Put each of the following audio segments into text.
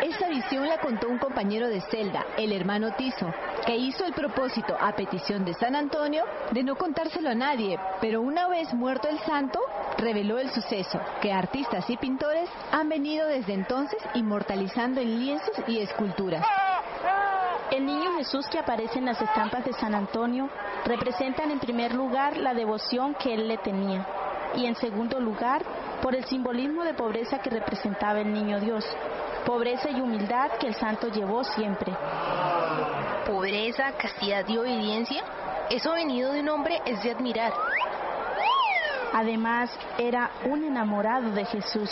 Esta visión la contó un compañero de celda, el hermano Tiso, que hizo el propósito, a petición de San Antonio, de no contárselo a nadie, pero una vez muerto el santo, reveló el suceso, que artistas y pintores han venido desde entonces inmortalizando en lienzos y esculturas. El niño Jesús que aparece en las estampas de San Antonio representan en primer lugar la devoción que él le tenía y en segundo lugar por el simbolismo de pobreza que representaba el niño Dios, pobreza y humildad que el santo llevó siempre. Pobreza, castidad y obediencia, eso venido de un hombre es de admirar. Además, era un enamorado de Jesús.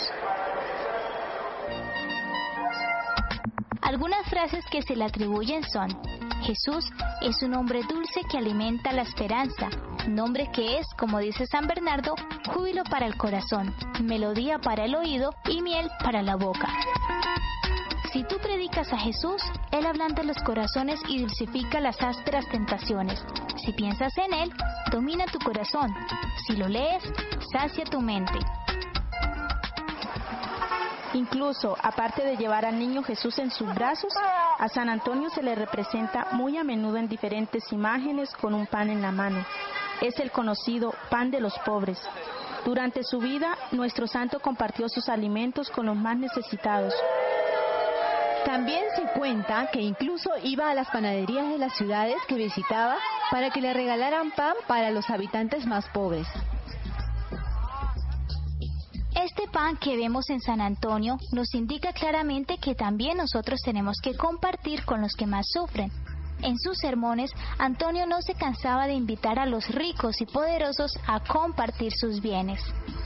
Algunas frases que se le atribuyen son: Jesús es un hombre dulce que alimenta la esperanza, nombre que es, como dice San Bernardo, júbilo para el corazón, melodía para el oído y miel para la boca. Si tú predicas a Jesús, Él ablanda los corazones y dulcifica las ásperas tentaciones. Si piensas en Él, domina tu corazón. Si lo lees, sacia tu mente. Incluso, aparte de llevar al niño Jesús en sus brazos, a San Antonio se le representa muy a menudo en diferentes imágenes con un pan en la mano. Es el conocido pan de los pobres. Durante su vida, nuestro santo compartió sus alimentos con los más necesitados. También se cuenta que incluso iba a las panaderías de las ciudades que visitaba para que le regalaran pan para los habitantes más pobres. Este pan que vemos en San Antonio nos indica claramente que también nosotros tenemos que compartir con los que más sufren. En sus sermones, Antonio no se cansaba de invitar a los ricos y poderosos a compartir sus bienes.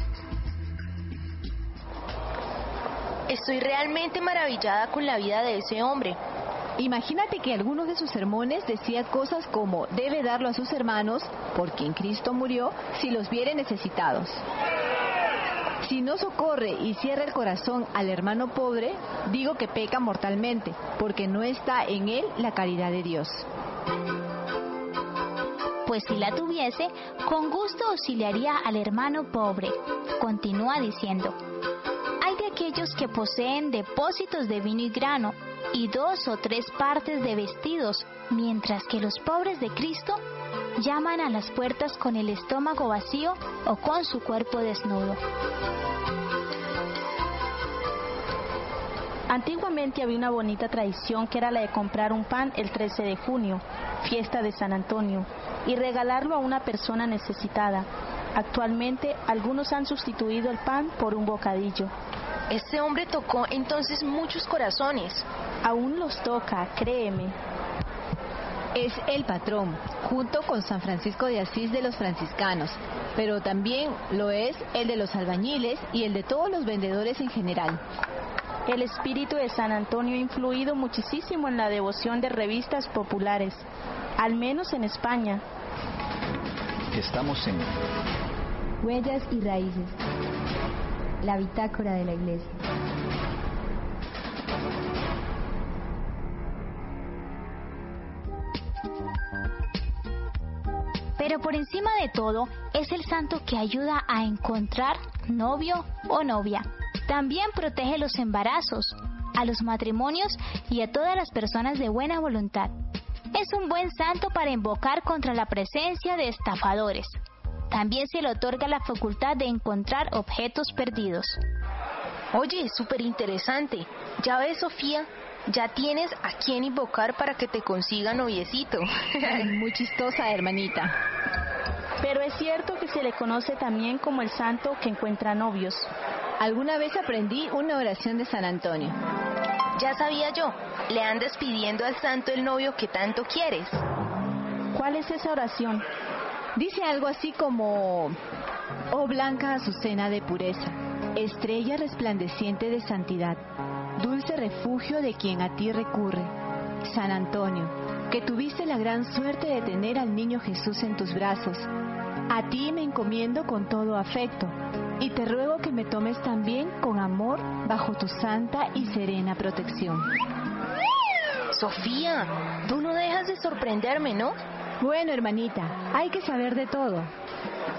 Estoy realmente maravillada con la vida de ese hombre. Imagínate que algunos de sus sermones decía cosas como: debe darlo a sus hermanos, por quien Cristo murió, si los viere necesitados. Si no socorre y cierra el corazón al hermano pobre, digo que peca mortalmente, porque no está en él la caridad de Dios. Pues si la tuviese, con gusto auxiliaría al hermano pobre. Continúa diciendo: hay de aquellos que poseen depósitos de vino y grano, y 2 o 3 partes de vestidos, mientras que los pobres de Cristo llaman a las puertas con el estómago vacío o con su cuerpo desnudo. Antiguamente había una bonita tradición que era la de comprar un pan el 13 de junio, fiesta de San Antonio, y regalarlo a una persona necesitada. Actualmente, algunos han sustituido el pan por un bocadillo. Este hombre tocó entonces muchos corazones. Aún los toca, créeme. Es el patrón, junto con San Francisco de Asís de los franciscanos, pero también lo es el de los albañiles y el de todos los vendedores en general. El espíritu de San Antonio ha influido muchísimo en la devoción de revistas populares, al menos en España. Estamos en Huellas y Raíces, la bitácora de la Iglesia. Pero por encima de todo, es el santo que ayuda a encontrar novio o novia. También protege los embarazos, a los matrimonios y a todas las personas de buena voluntad. Es un buen santo para invocar contra la presencia de estafadores. También se le otorga la facultad de encontrar objetos perdidos. Oye, súper interesante. Ya ves, Sofía, ya tienes a quién invocar para que te consiga noviecito. Muy chistosa, hermanita. Pero es cierto que se le conoce también como el santo que encuentra novios. Alguna vez aprendí una oración de San Antonio. Ya sabía yo, le andas pidiendo al santo el novio que tanto quieres. ¿Cuál es esa oración? Dice algo así como: oh blanca azucena de pureza, estrella resplandeciente de santidad, dulce refugio de quien a ti recurre, San Antonio, que tuviste la gran suerte de tener al niño Jesús en tus brazos. A ti me encomiendo con todo afecto, y te ruego que me tomes también con amor bajo tu santa y serena protección. Sofía, tú no dejas de sorprenderme, ¿no? Bueno, hermanita, hay que saber de todo.